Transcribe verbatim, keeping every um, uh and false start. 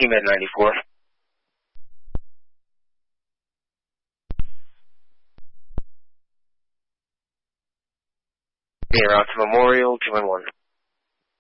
T-Med ninety-four. Being around to Memorial, two one one.